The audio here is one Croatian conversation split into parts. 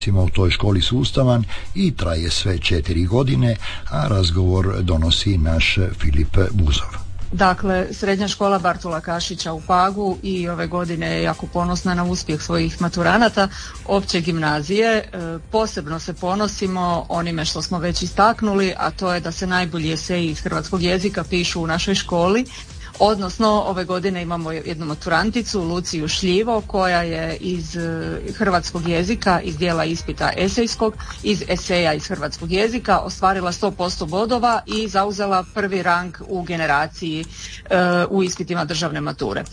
u toj školi sustavan i traje sve 4 godine, a razgovor donosi naš Filip Buzov. Dakle, srednja škola Bartola Kašića u Pagu i ove godine je jako ponosna na uspjeh svojih maturanata opće gimnazije. Posebno se ponosimo onime što smo već istaknuli, a to je da se najbolji eseji iz hrvatskog jezika pišu u našoj školi. Odnosno, ove godine imamo jednu maturanticu, Luciju Šljivo, koja je iz hrvatskog jezika, iz dijela ispita esejskog, iz eseja iz hrvatskog jezika, ostvarila 100% bodova i zauzela prvi rang u generaciji u ispitima državne mature.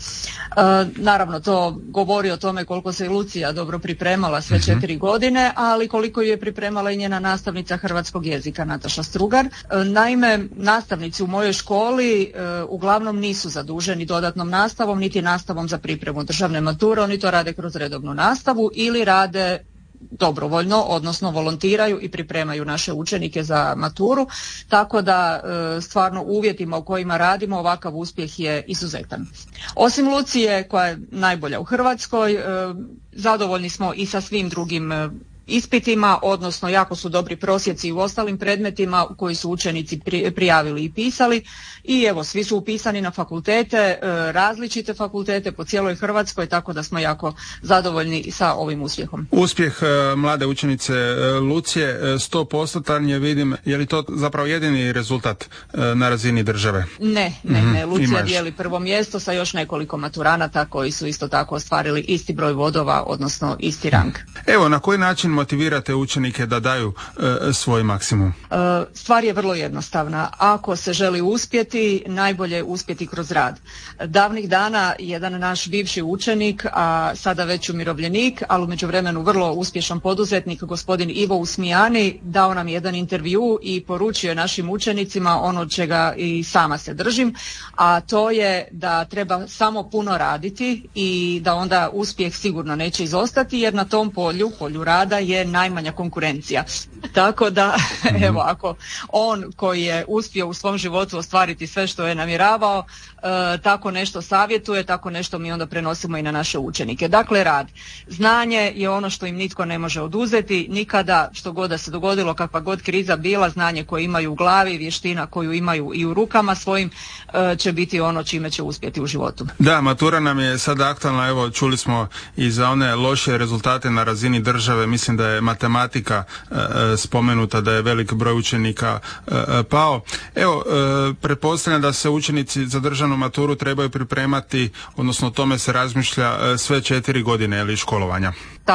Naravno, to govori o tome koliko se i Lucija dobro pripremala sve 4 godine, ali koliko ju je pripremala i njena nastavnica hrvatskog jezika, Nataša Strugar. Naime, nastavnici u mojoj školi uglavnom nisu zaduženi dodatnom nastavom niti nastavom za pripremu državne mature, oni to rade kroz redovnu nastavu ili rade dobrovoljno, odnosno volontiraju i pripremaju naše učenike za maturu, tako da stvarno u uvjetima u kojima radimo ovakav uspjeh je izuzetan. Osim Lucije, koja je najbolja u Hrvatskoj, zadovoljni smo i sa svim drugim ispitima, odnosno jako su dobri prosjeci u ostalim predmetima u koji su učenici prijavili i pisali i evo, svi su upisani na fakultete, različite fakultete po cijeloj Hrvatskoj, tako da smo jako zadovoljni sa ovim uspjehom. Uspjeh mlade učenice Lucije 100% je, vidim, je li to zapravo jedini rezultat na razini države? Ne, Lucija dijeli prvo mjesto sa još nekoliko maturanata koji su isto tako ostvarili isti broj bodova, odnosno isti rang. Evo, na koji način motivirate učenike da daju svoj maksimum? Stvar je vrlo jednostavna. Ako se želi uspjeti, najbolje je uspjeti kroz rad. Davnih dana jedan naš bivši učenik, a sada već umirovljenik, ali u međuvremenu vrlo uspješan poduzetnik, gospodin Ivo Usmijani, dao nam jedan intervju i poručio je našim učenicima ono čega i sama se držim, a to je da treba samo puno raditi i da onda uspjeh sigurno neće izostati, jer na tom polju rada je najmanja konkurencija. Tako da, evo, ako on koji je uspio u svom životu ostvariti sve što je namjeravao, tako nešto savjetuje, tako nešto mi onda prenosimo i na naše učenike. Dakle, rad. Znanje je ono što im nitko ne može oduzeti, nikada, što god da se dogodilo, kakva god kriza bila, znanje koje imaju u glavi, vještina koju imaju i u rukama svojim, će biti ono čime će uspjeti u životu. Da, matura nam je sada aktualna, evo, čuli smo i za one loše rezultate na razini države, mislim da je matematika spomenuta, da je velik broj učenika pao. Evo, pretpostavljam da se učenici za državnu maturu trebaju pripremati, odnosno o tome se razmišlja sve 4 godine školovanja.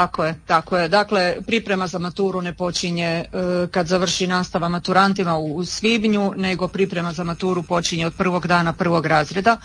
Tako je. Dakle, priprema za maturu ne počinje kad završi nastava maturantima u svibnju, nego priprema za maturu počinje od prvog dana prvog razreda,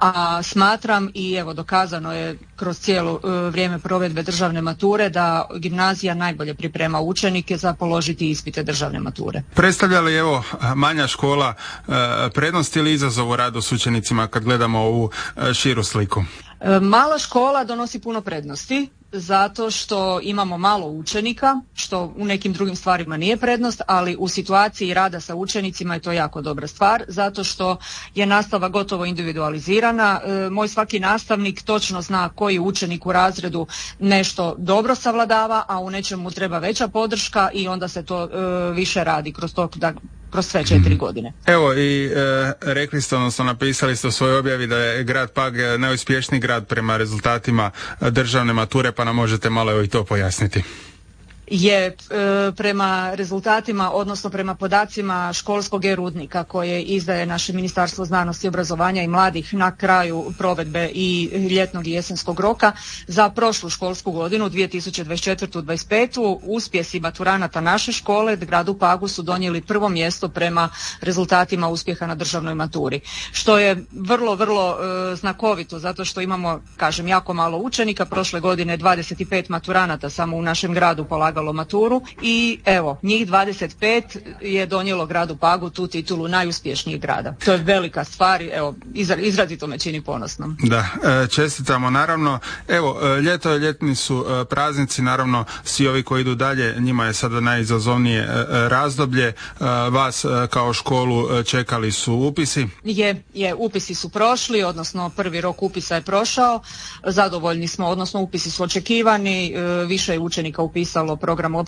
a smatram i evo dokazano je kroz cijelo vrijeme provedbe državne mature da gimnazija najbolje priprema učenike za položiti ispite državne mature. Predstavlja li evo manja škola prednost ili izazov u radu s učenicima kad gledamo ovu širu sliku? Mala škola donosi puno prednosti zato što imamo malo učenika, što u nekim drugim stvarima nije prednost, ali u situaciji rada sa učenicima je to jako dobra stvar, zato što je nastava gotovo individualizirana. Moj svaki nastavnik točno zna koji učenik u razredu nešto dobro savladava, a u nečemu treba veća podrška i onda se to više radi kroz sve 4 godine. Evo i rekli ste, odnosno napisali ste u svojoj objavi da je grad Pag najuspješniji grad prema rezultatima državne mature, pa nam možete malo i to pojasniti. Je prema rezultatima, odnosno prema podacima školskog e-rudnika koje izdaje naše Ministarstvo znanosti, obrazovanja i mladih na kraju provedbe i ljetnog i jesenskog roka, za prošlu školsku godinu 2024-25 uspjesi maturanata naše škole gradu Pagu su donijeli prvo mjesto prema rezultatima uspjeha na državnoj maturi, što je vrlo znakovito, zato što imamo, kažem, jako malo učenika. Prošle godine 25 maturanata samo u našem gradu polagalo maturu i evo, njih 25 je donijelo gradu Pagu tu titulu najuspješnijeg grada. To je velika stvar, evo, izrazito me čini ponosnom. Da, čestitamo naravno. Evo, ljetni su praznici, naravno svi ovi koji idu dalje, njima je sada najizazovnije razdoblje. Vas kao školu čekali su upisi? Je, upisi su prošli, odnosno prvi rok upisa je prošao. Zadovoljni smo, odnosno upisi su očekivani, više je učenika upisalo program